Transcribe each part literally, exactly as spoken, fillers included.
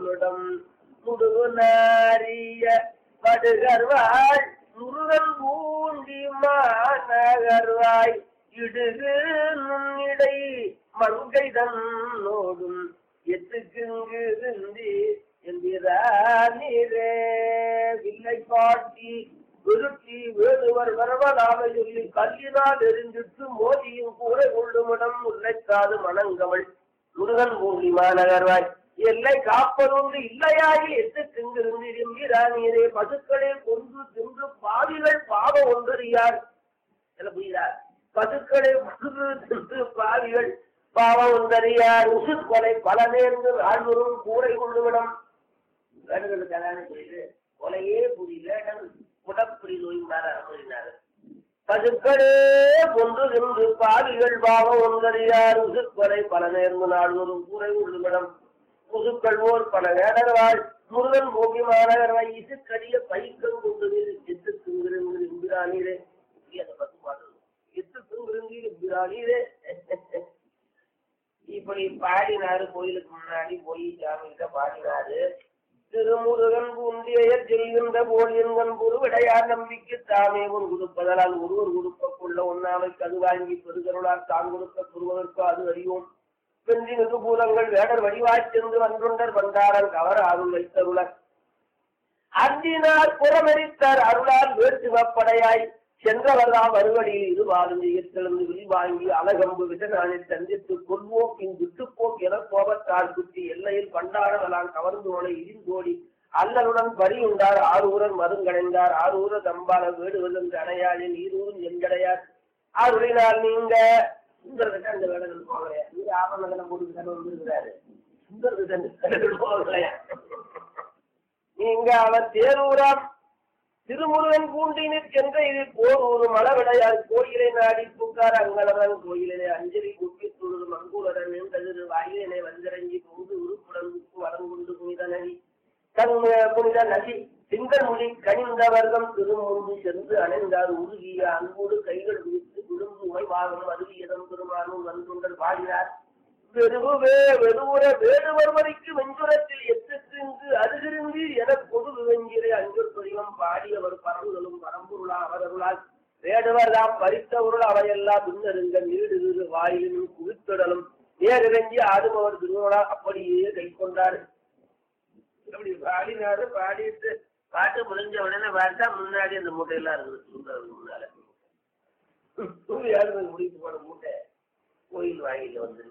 கொள்ளுமிடம் முடுகுநாரிய படுகர்வாள் முருகன் பூண்டி மாநகர்வாய் இடுகு நுண்ணிடை மங்கை தன்னோடும் எத்துக்குங்கு இருந்து என்கிறானே வில்லை பாட்டி விருத்தி வேடுவர் வரவலாக சொல்லி கல்லினால் எரிஞ்சிட்டு மோதியும் கூரை கொள்ளுமிடம் முல்லைக்காது மணங்கவள் முருகன் பூண்டி மாநகர்வாய் எல்லை காப்பதொன்று இல்லையாகி எட்டு திங்கிருந்து என்கிறானே பசுக்களை கொண்டு தின்று பாவிகள் பாவம் ஒன்றறியார் என புரிகிறார் பசுக்களை கொண்டு தின்று பாவிகள் பாவம் ஒன்றறியார் உசு கொலை பல நேர்ந்து ஆழ்வரும் கூரை கொள்ளுவிடம் வேண்டுதல் கல்யாணம் செய்து கொலையே புரியல உடற்புரி நோய்ந்தார் அனுமதினார் பசுக்களே கொண்டு தின்று பாவிகள் பாவம் ஒன்றறியார் உசு கொலை பல நேர்ந்து நாள்வரும் கூரை கொள்ளுவிடம் முதுக்கள்வோர் பல வேடர்வாள் முருகன் பூமி மாநகர்வாய் இசுக்கடிய பைக்கம் கொண்டு எத்து திங்கிருங்கிற எம்பிரானீரே அந்த பத்து பாடல் எத்து திங்கிருங்கிற எம்பிரானீரே இப்படி பாடினாரு. கோயிலுக்கு முன்னாடி போய் சாமிகிட்ட பாடினாரு. திருமுருகன் பூண்டிய செல்கின்ற போல் என்கண் பொருவிடையார் நம்பிக்கை தாமே உன் கொடுப்பதனால் ஒருவர் கொடுப்பக்குள்ள ஒன்னாமை கது வாங்கி பெருகருளால் தான் கொடுக்க பெறுவதற்கு அது அறியோம் வென்றினுக்கு பூலங்கள் வேடர் வடிவாய்ச் சென்று வன்றுண்டர் வந்தாரன் கவர் அருள் வைத்தருளர் அன்றினார் புறமெரித்தார் அருளால் வேட்டுவப்படையாய் சென்றவர்தாம் வருவடியில் இரு வாழுந்து விரிவாங்கி அலகம்பு விஜயநாளில் சந்தித்து கொள்வோக்கின் விட்டுப்போக் என கோபத்தால் குத்தி எல்லையில் பண்டாடலாம் கவர்ந்து நோலை இடிந்தோடி அல்லருடன் பரியுண்டார் ஆரூரன் மருங்கடைந்தார் ஆரூர தம்பால வேடு வெல்லுங்க அணையாளில் ஈரூரும் எங்கடையார் ஆருளினால் நீங்க சுந்தரகிட்ட அந்த வேடங்கள் போகலையா நீங்க ஆவணங்களை போட்டு வந்துருக்கிறாரு சுந்தரகிட்ட போகலையா நீங்க அவர் தேரூராம் திருமுருகன் பூண்டினிற் சென்ற இது போர் ஒரு மலவிடையார் கோயிலை நாடி பூக்கார் அங்கலவன் கோயிலே அஞ்சலி குப்பி துழுது மங்கூரன் நின்றது வாயிலை வந்திரஞ்சி பொங்கு உருப்புடன் வளங்குண்டு புனித நதி தன் புனித நதி திங்கள் மொழி கனிந்த வர்க்கம் திருமுன்பு சென்று அணைந்தார் உருகிய அன்போடு கைகள் விரித்து விழுந்து உமைவாகம் அருவியதம் பெருமானும் வந்துண்டல் பாடினார். வெறுவே வெறுவுற வேடுவர்வரைக்கு வெஞ்சுரத்தில் எத்துக்கு அருகிருந்து என பொது வெஞ்சிரை அஞ்சல் பதிவம் பாடியவர் பரவுதலும் பரம்பொருளா அவரருளால் வேடுவர் தாம் பறித்தவருள் அவையெல்லாம் பின்னருங்க நீடு வாயிலும் குவித்தொடலும் நேரிறங்கி ஆடுபவர் திருவருளா அப்படியே கை கொண்டார். அப்படி பாடினாரு. பாடிட்டு பாட்டு முடிஞ்ச உடனே பார்த்தா முன்னாடி அந்த மூட்டையெல்லாம் இருக்குது சுந்தரம் முன்னால முடித்து போன மூட்டை கோயில் வாயில வந்து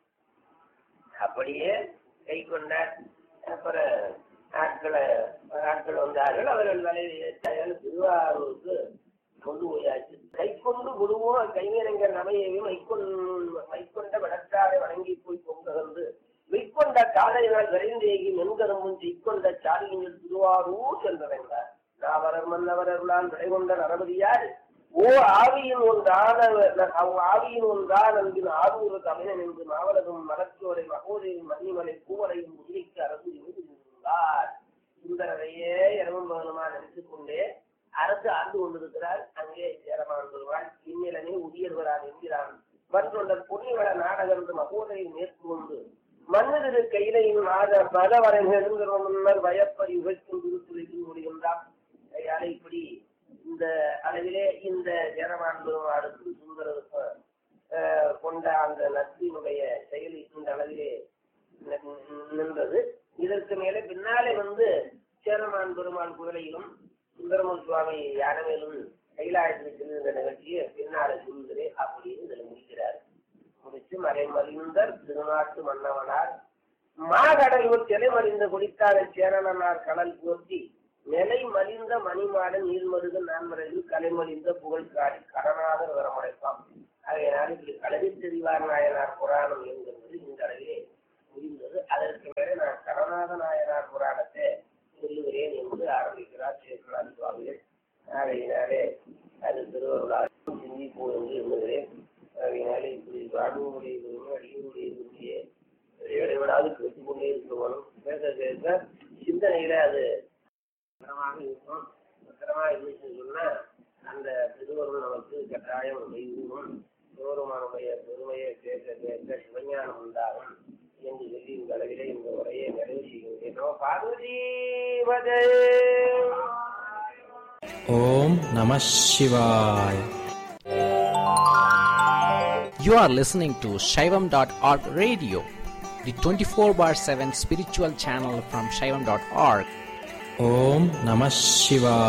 அப்படியே கை கொண்டார். அப்புறம் ஆட்களை ஆட்கள் வந்தார்கள். அவர்கள் வலையில் திருவாரூருக்கு கொண்டு போயாச்சு. கை கொண்டு குருவும் கைவினைஞர் நமையையும் வைக்கொண் வைக்கொண்ட விடத்தாரை வணங்கி போய் பொங்ககந்து வைக்கொண்ட காலையினால் விரைந்தேகி மென்கரும்பும் செய்கொண்ட சாலியின் திருவாரூர் சென்றடைந்தார். நாவரர் மன்னவரர்களால் விடை கொண்ட நரபதியார் ஓ ஆவியின் ஒன்றான ஆவியின் ஒன்றான் அன்பின் ஆரூர தமிழன் என்று மாவலகம் மலச்சோரை மகோதையும் மணிமலை பூவலையும் உயிரிக்கு அரசு இருந்தார். சுந்தரரையே இரவும் பகலுமா நினைத்துக் கொண்டே அரசு ஆண்டு கொண்டிருக்கிறார். அங்கே சேரமான் வருவாள் இந்நிலனே உரியர்வரான் என்கிறான். மற்றொண்டர் பொன்னிவள நாடகம் மகோதையை மேற்கொண்டு மன்னதிரு கையிலையும் மாத பலவரை நெருங்கிற முன்னர் வயப்பறி உழைக்கும் திருத்துறைக்கு முடிகின்றான். கையாலை இப்படி இந்த அளவிலே இந்த ஜெரமான் பெருமாளுக்கு சுந்தரருக்கு கொண்ட அந்த நட்பினுடைய செயலி இந்த அளவிலே நின்றது. இதற்கு மேலே பின்னாலே வந்து சேரமான் பெருமாள் குரலையிலும் சுந்தரமன் சுவாமி யானமேலும் கைலாயத்தில் செல்கின்ற நிகழ்ச்சியை பின்னாலே சொல்கிறே அப்படின்னு இதில் முடிக்கிறார். முடிச்சு மறைமறிந்தர் திருநாட்டு மன்னவனார் மாகடல் சிலை மறிந்த குடித்தாத சேரணனார் கடல் போற்றி நிலை மலிந்த மணிமாடன் நீர்மருக நான்மறையில் கலைமலிந்த புகழ் காடி கடனாதர் வரமுடைப்பான். ஆகையினால் இப்படி கடலில் தெரிவார் நாயனார் புராணம் என்கிறது இந்த அளவிலே முடிந்தது. அதற்கு மேலே நான் கடநாத நாயனார் புராணத்தை சொல்லுகிறேன் என்று ஆரம்பிக்கிறார் சேரநாத சுவாமிகள். ஆகையினாலே அது திருவருளால் சிந்திப்போம் என்று எண்ணுகிறேன். ஆகையினாலே இப்படி வாழ்வுடைய அடியுடைய இடைவிடாது பேசிக் கொண்டே இருக்கணும். பேச பேச சிந்தனையில அது பத்திரமாக இருக்கும். பத்திரமா இருந்துச்சுன்னு சொன்னா அந்த திருவருள் நமக்கு கட்டாயம் செய்வோம். சிவருமானுடைய பெருமையை கேட்க கேட்க சிவஞானம் உண்டாகும் என்று சொல்லி இந்த அளவிலே இந்த உரையை நிறைவு செய்கின்றேனோ. பார்வதீபதே. Om Namah Shivaya. You are listening to Shaivam dot org radio, the twenty-four bar seven spiritual channel from Shaivam dot org. Om Namah Shivaya.